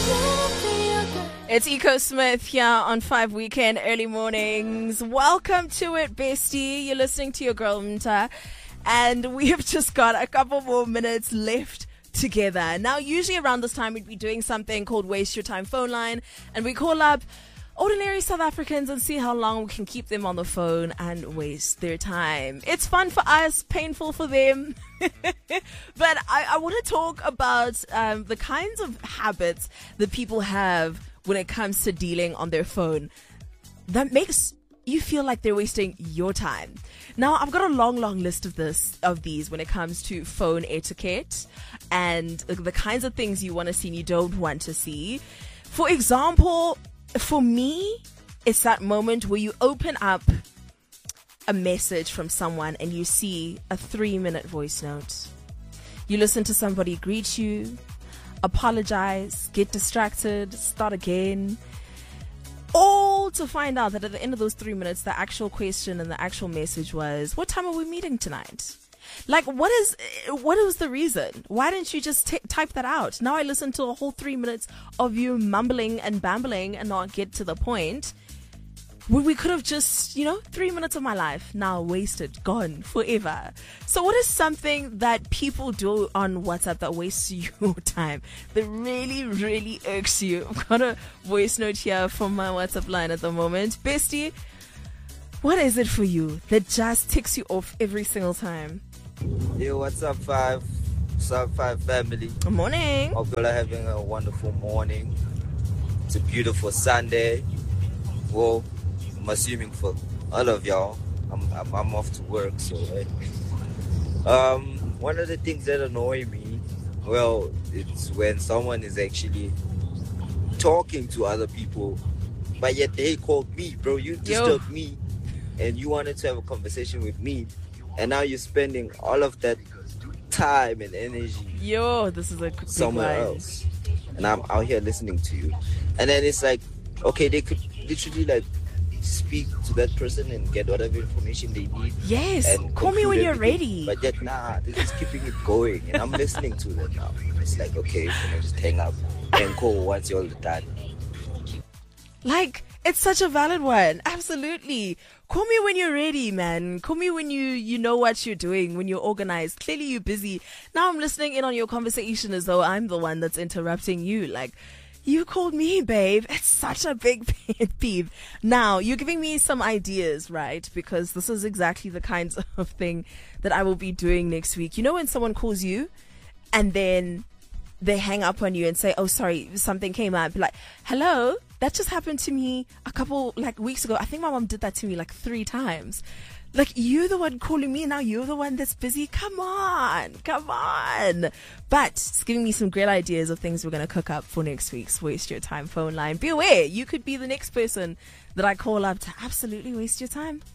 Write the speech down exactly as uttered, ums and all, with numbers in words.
It's Eco Smith here on Five Weekend Early Mornings. Welcome to it, bestie. You're listening to your girl Mta, and we have just got a couple more minutes left together. Now, usually around this time, we'd be doing something called Waste Your Time Phone Line, and we call up ordinary South Africans and see how long we can keep them on the phone and waste their time. It's fun for us, painful for them. But I, I want to talk about um, the kinds of habits that people have when it comes to dealing on their phone that makes you feel like they're wasting your time. Now, I've got a long, long list of this, of these when it comes to phone etiquette and the, the kinds of things you want to see and you don't want to see. For example, for me, it's that moment where you open up a message from someone and you see a three minute voice note. You listen to somebody greet you, apologize, get distracted, start again, all to find out that at the end of those three minutes, the actual question and the actual message was, what time are we meeting tonight? Like, what is, what was the reason? Why didn't you just t- type that out? Now I listen to a whole three minutes of you mumbling and bambling and not get to the point. When we could have just, you know, three minutes of my life now wasted, gone forever. So what is something that people do on WhatsApp that wastes your time, that really, really irks you? I've got a voice note here from my WhatsApp line at the moment. Bestie, what is it for you that just ticks you off every single time? Yo, what's up, Five? What's up, Five family? Good morning. Hope you're having a wonderful morning. It's a beautiful Sunday. Well, I'm assuming for all of y'all, I'm, I'm, I'm off to work, so right? Um, one of the things that annoy me, well, it's when someone is actually talking to other people, but yet they called me, bro. You disturbed me, and you wanted to have a conversation with me, and now you're spending all of that time and energy Yo, this is a big somewhere line. else, and I'm out here listening to you, and then it's like, okay, they could literally like speak to that person and get whatever information they need. Yes, and call me when conclude you're everything. ready. But yet, nah, they're just keeping it going, and I'm listening to them now. It's like, okay, can I just hang up and call once you're all done? Like, it's such a valid one. Absolutely. Call me when you're ready, man. Call me when you, you know what you're doing, when you're organized. Clearly you're busy. Now I'm listening in on your conversation as though I'm the one that's interrupting you. Like, you called me, babe. It's such a big pet peeve. Now, you're giving me some ideas, right? Because this is exactly the kinds of thing that I will be doing next week. You know when someone calls you and then they hang up on you and say, oh, sorry, something came up. Be like, hello? That just happened to me a couple like weeks ago. I think my mom did that to me like three times. Like, you're the one calling me now. You're the one that's busy. Come on. Come on. But it's giving me some great ideas of things we're going to cook up for next week's Waste Your Time phone line. Be aware, you could be the next person that I call up to absolutely waste your time.